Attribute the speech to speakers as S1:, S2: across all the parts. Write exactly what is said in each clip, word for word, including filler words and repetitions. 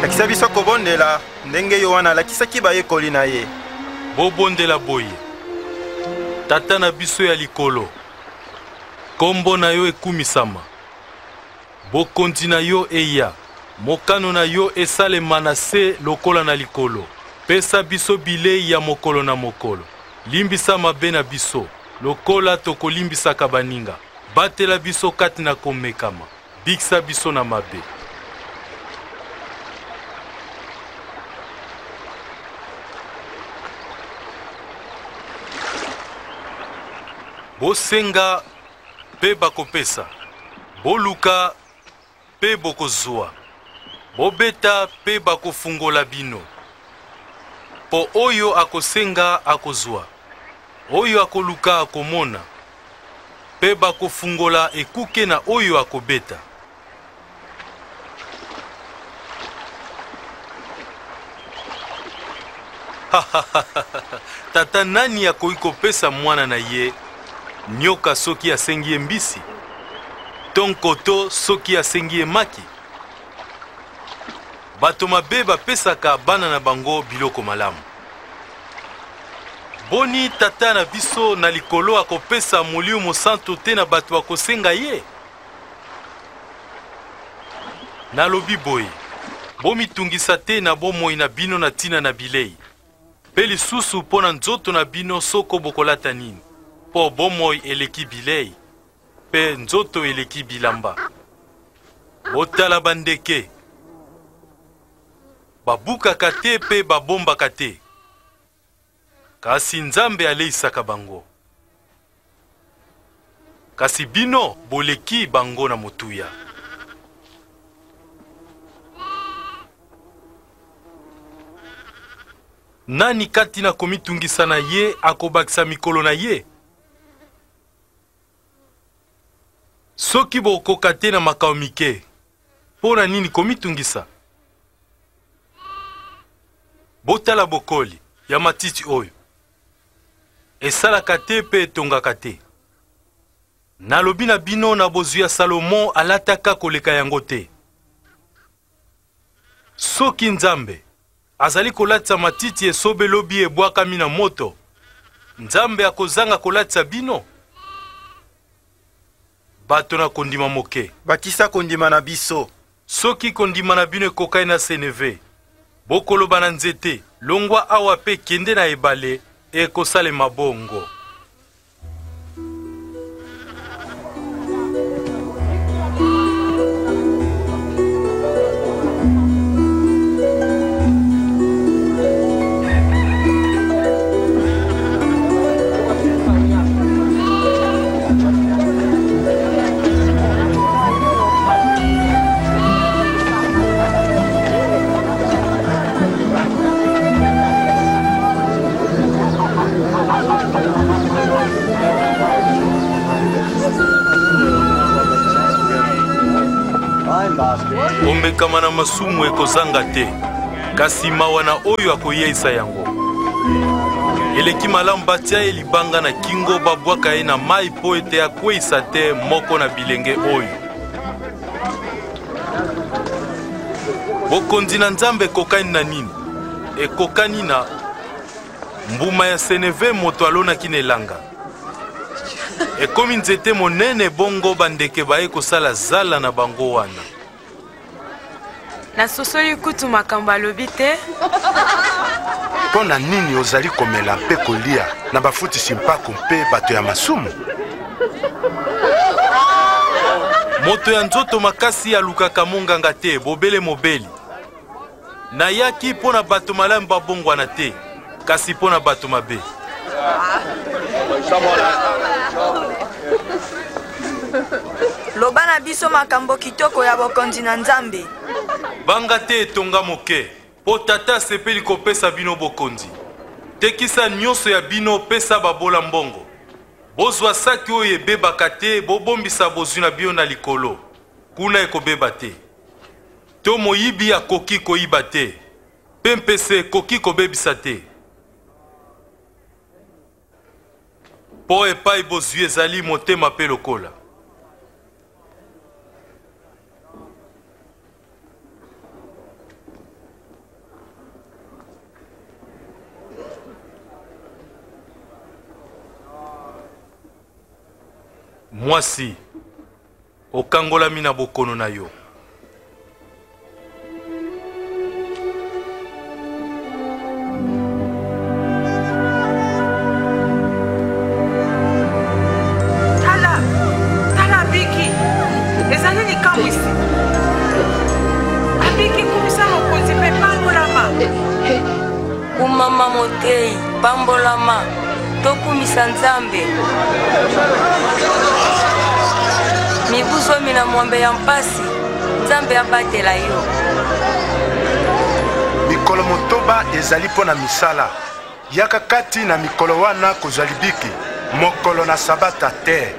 S1: lakisa biso kobondela ndenge yo wana alakisaki bayekoli na ye.
S2: Bobondela boye tata na biso ya likolo, kombo na yo ekumisama, bokonzi na yo eya, mokano na yo esalema na se lokola na likolo. Pesa biso bilei ya mokolo na mokolo, limbisa mabe na biso lokola tokolimbisaka baninga, batela biso kati na komekama, bikisa biso na mabe. Bosenga pe bakopesa, boluka pe bokozwa, bobeta pe bakofungola bino. Po oyo akosenga akozwa, oyo akoluka akomona, pe bakofungola ekuke na oyo akobeta. Tata nani akoki kopesa mwana na ye nyoka soki asengi mbisi, tonkoto soki asengi maki? Bato mabe bapesaka bana na bango biloko malamu. Boni tata na biso na likolo akopesa molimo mosantu te na bato bakosenga ye? Nalobi boye, bomitungisa te na bomoi na bino na tina na bilei, pe lisusu mpo na nzoto na bino soko bokolata nini, po bomoi eleki bilei, pe nzoto eleki bilamba. Botala bandeke, babukaka te pe babombaka te, kasi Nzambe aleisaka bango. Kasi bino boleki bango na motuya. Nani kati na komitungisa na ye akobakisa mikolo na ye? Soki bokoka te na makao mike, pona nini komitungisa? Botala bokoli ya matiti oyo, esalaka te pe etongaka te. Nalobi na bino na bozwi ya Salomo alataka koleka yango te. Soki Nzambe azali kolatisa matiti esobe lobi ebwakami na moto, Nzambe akozanga kolatisa bino? Bato na kondima moke,
S1: bakisa kondima na biso.
S2: Soki kondima na bino ekokai na seneve, bokoloba na nzete, longwa awa pe kende na ebale, ekosalema bongo. Omekama na masumu ekozanga te, kasi mawa na oyo akoyeisa yango. Eleki malamu batia ye libanga na kingo, babwaka ye na mai po ete akweisa te moko na bilenge oyo. Bokonzi na Nzambe ekokani na nini? Ekokani na mbuma ya seneve moto alonaki na elanga. Ekomi nzete monene bongo bandeke baye kosala zala na bango wana.
S3: Na sosoli kutu makambo alobi te.
S4: Pona nini ozali komela mpe kolia na bafutisi mpako mpe bato ya masumu?
S2: Moto ya nzoto makasi alukaka monganga te, bobele mobeli. Nayaki pona bato malamu babongwana te, kasi pona bato mabe.
S5: Loba na biso makambo kitoko ya bokonzi na Nzambe.
S2: Banga te etonga moke, po tata sepeli kopesa bino bokonzi. Tekisa nyonso ya bino pesa babola mbongo. Bozwa saki oyo ebebaka te, bobombisa bozwi na bino na likolo, kuna ekobeba te. To moyibi akoki koyiba te, pe mpese ekoki kobebisa te. Po epai bozwi ezali motema pe lokola. mwasi okangolami na bokono na yo.
S3: Tala, tala Biki, ezali likambo isi. Abiki kumisa mokonzi mpe pambolama.
S6: Kumama Motei, pambolama, tokumisa Nzambe. Mibuzo mina mwambe ya mpasi, Nzambe abatela yo.
S4: Mikolo motoba ezali po na misala. Yaka kati na mikolo wana kozali biki, mokolo na sabata te.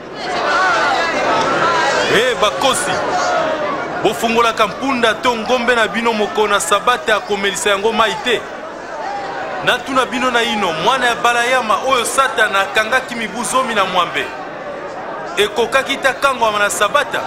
S2: Eh bakosi, bofungolaka mpunda to ngombe na bino moko na sabata ya komelisa yango mai te. Natuna bino na ino mwana ya balayama oyo Satana akangaki mibu zomi na mwambe ekokaki ta kangwama na sabata.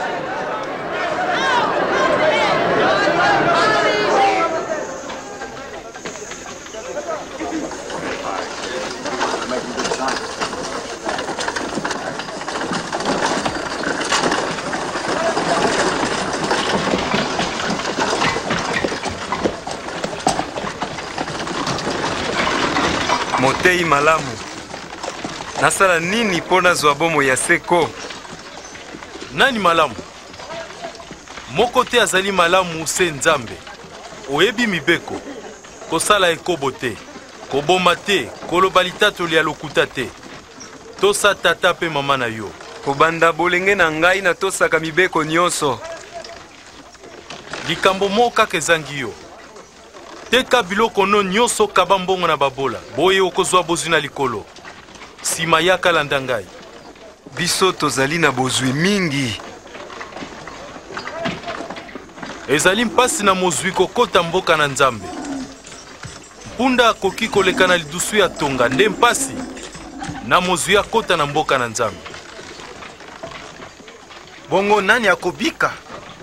S7: Motei malamu. Nasala nini pona zwa bomo ya seko?
S2: Nani malamu? Moko te azali malamu se Nzambe. Oyebi mibeko. Kosala ekobo te. Koboma te. Koloba litatoli ya lokuta te. Tosa tata pe mama na yo.
S7: Kobanda bolenge na ngai na tosaka mibeko nyonso.
S2: Likambo mo kaka ezangi yo. Teka biloko no nyonso kaba mbongo na babola. Boye okozwa bozwi na likolo. Sima yaka landa ngai.
S7: Biso tozali na bozwi mingi.
S2: Ezali mpasi na mozwi kokota mboka na Nzambe. Mpunda akoki koleka na lidusu ya tonga nde mpasi na mozwi akota na mboka na Nzambe.
S1: Bongo nani akobika?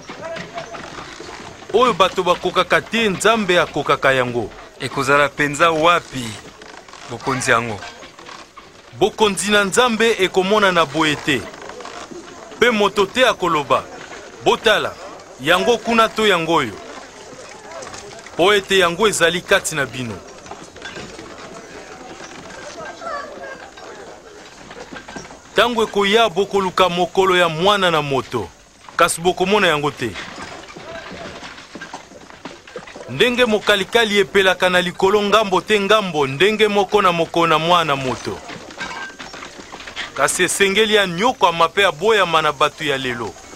S2: Oyo bato bakokaka te Nzambe akokaka yango.
S7: Ekozala penza wapi bokonzi yango?
S2: Bokonzi na Nzambe ekomona na boye te. Pe moto te akoloba botala yango kuna to yango oyo. Po ete yango ezali kati na bino. Tango ekoya bokoluka mokolo ya mwana na moto, kasi bokomona yango te. Ndenge mokalikali epelaka na likolo ngambo te ngambo, ndenge moko na moko na mwana moto. Kasi esengeli ya nyoko amape aboyama na batu ya lelo.